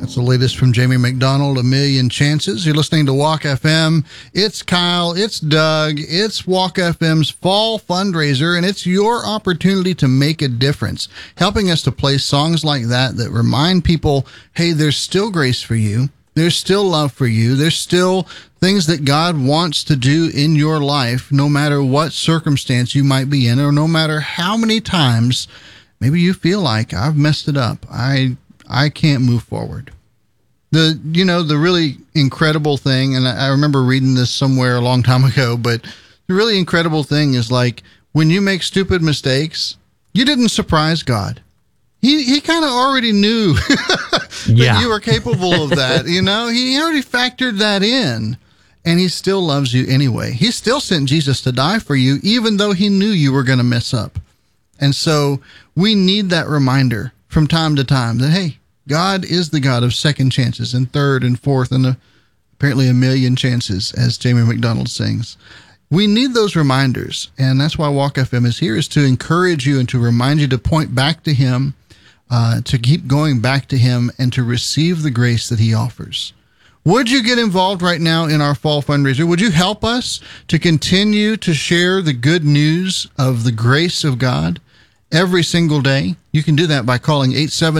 That's the latest from Jamie McDonald, A Million Chances. You're listening to Walk FM. It's Kyle, it's Doug, it's Walk FM's fall fundraiser, and it's your opportunity to make a difference, helping us to play songs like that remind people, hey, there's still grace for you. There's still love for you. There's still things that God wants to do in your life, no matter what circumstance you might be in, or no matter how many times maybe you feel like I've messed it up. I can't move forward. The really incredible thing, and I remember reading this somewhere a long time ago, but the really incredible thing is, like, when you make stupid mistakes, you didn't surprise God. He kind of already knew that you were capable of that. He already factored that in, and he still loves you anyway. He still sent Jesus to die for you, even though he knew you were going to mess up. And so we need that reminder from time to time that, hey, God is the God of second chances and third and fourth and apparently a million chances, as Jamie McDonald sings. We need those reminders, and that's why Walk FM is here, is to encourage you and to remind you to point back to him, to keep going back to him, and to receive the grace that he offers. Would you get involved right now in our fall fundraiser? Would you help us to continue to share the good news of the grace of God every single day? You can do that by calling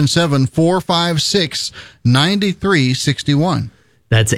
877-456-9361. That's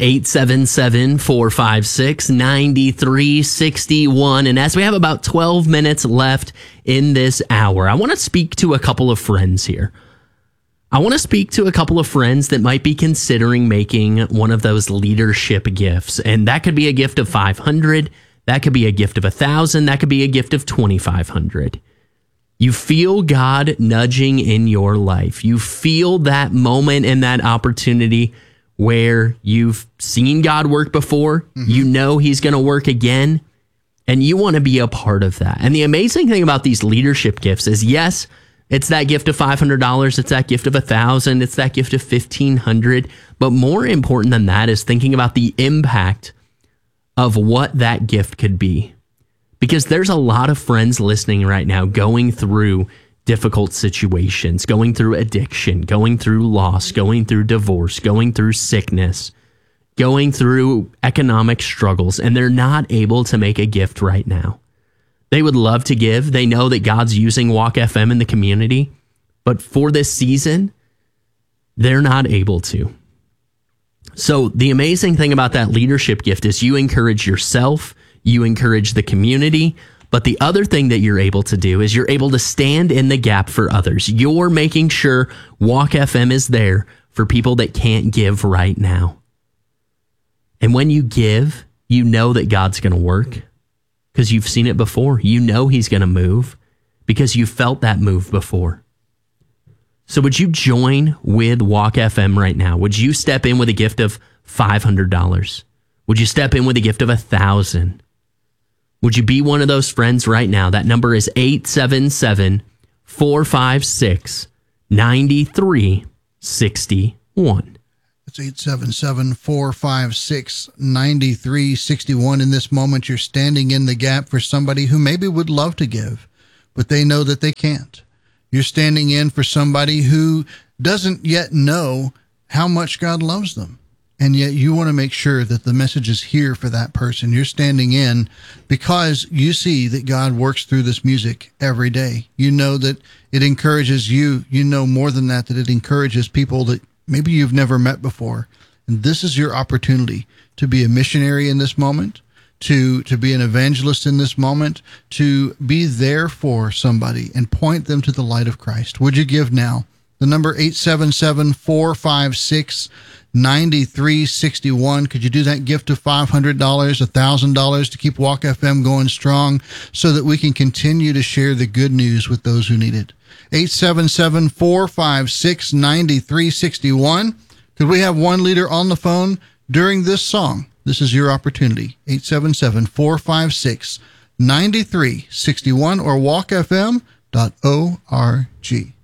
877-456-9361. And as we have about 12 minutes left in this hour, I want to speak to a couple of friends here. I want to speak to a couple of friends that might be considering making one of those leadership gifts. And that could be a gift of $500. That could be a gift of $1,000. That could be a gift of $2,500. You feel God nudging in your life. You feel that moment and that opportunity where you've seen God work before. Mm-hmm. You know he's going to work again, and you want to be a part of that. And the amazing thing about these leadership gifts is, yes, it's that gift of $500. It's that gift of $1,000. It's that gift of $1,500. But more important than that is thinking about the impact of what that gift could be. Because there's a lot of friends listening right now going through difficult situations, going through addiction, going through loss, going through divorce, going through sickness, going through economic struggles, and they're not able to make a gift right now. They would love to give. They know that God's using Walk FM in the community, but for this season, they're not able to. So the amazing thing about that leadership gift is you encourage yourself, you encourage the community, but the other thing that you're able to do is you're able to stand in the gap for others. You're making sure Walk FM is there for people that can't give right now. And when you give, you know that God's going to work because you've seen it before. You know he's going to move because you felt that move before. So would you join with Walk FM right now? Would you step in with a gift of $500? Would you step in with a gift of $1,000? Would you be one of those friends right now? That number is 877-456-9361. It's 877-456-9361. In this moment, you're standing in the gap for somebody who maybe would love to give, but they know that they can't. You're standing in for somebody who doesn't yet know how much God loves them. And yet you want to make sure that the message is here for that person. You're standing in because you see that God works through this music every day. You know that it encourages you. You know more than that it encourages people that maybe you've never met before. And this is your opportunity to be a missionary in this moment, to be an evangelist in this moment, to be there for somebody and point them to the light of Christ. Would you give now? The number 877-456-9361. Could you do that gift of $500, $1,000 to keep Walk FM going strong so that we can continue to share the good news with those who need it? 877-456-9361. Could we have one leader on the phone during this song? This is your opportunity. 877-456-9361 or walkfm.org.